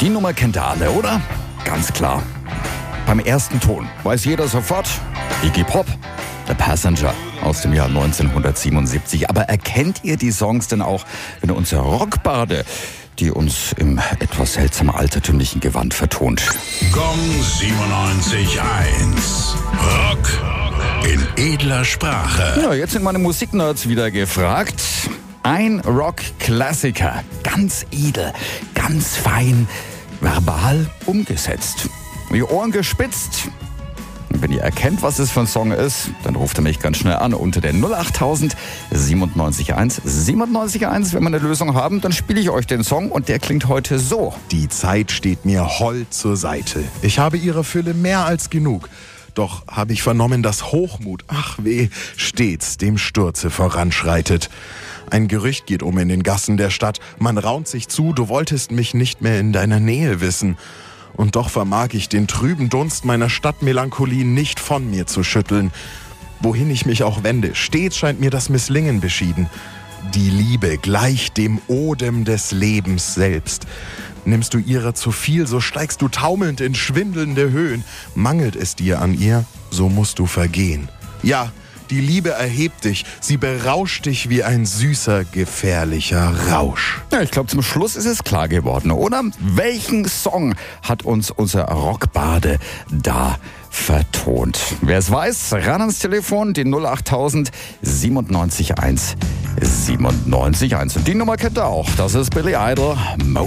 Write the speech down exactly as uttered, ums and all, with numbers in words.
Die Nummer kennt ihr alle, oder? Ganz klar. Beim ersten Ton weiß jeder sofort, Iggy Pop, The Passenger aus dem Jahr neunzehnhundertsiebenundsiebzig. Aber erkennt ihr die Songs denn auch, wenn unsere Rockbade, die uns im etwas seltsam altertümlichen Gewand vertont? Gong siebenundneunzig Komma eins. Rock in edler Sprache. Ja, jetzt sind meine Musiknerds wieder gefragt. Ein Rock-Klassiker, ganz edel, ganz fein, verbal umgesetzt. Die Ohren gespitzt. Und wenn ihr erkennt, was es für ein Song ist, dann ruft ihr mich ganz schnell an unter der null achttausend siebenundneunzig Komma eins. siebenundneunzig Komma eins, wenn wir eine Lösung haben, dann spiele ich euch den Song und der klingt heute so. Die Zeit steht mir hold zur Seite. Ich habe ihrer Fülle mehr als genug. Doch habe ich vernommen, dass Hochmut, ach weh, stets dem Sturze voranschreitet. Ein Gerücht geht um in den Gassen der Stadt. Man raunt sich zu, du wolltest mich nicht mehr in deiner Nähe wissen. Und doch vermag ich den trüben Dunst meiner Stadtmelancholie nicht von mir zu schütteln. Wohin ich mich auch wende, stets scheint mir das Misslingen beschieden. Die Liebe gleicht dem Odem des Lebens selbst. Nimmst du ihrer zu viel, so steigst du taumelnd in schwindelnde Höhen. Mangelt es dir an ihr, so musst du vergehen. Ja, die Liebe erhebt dich, sie berauscht dich wie ein süßer, gefährlicher Rausch. Ja, ich glaube, zum Schluss ist es klar geworden, oder? Welchen Song hat uns unser Rockbade da vertont? Wer es weiß, ran ans Telefon, die null achttausend siebenundneunzig Komma eins. siebenundneunzig Komma eins. Und die Nummer kennt ihr auch. Das ist Billy Idol.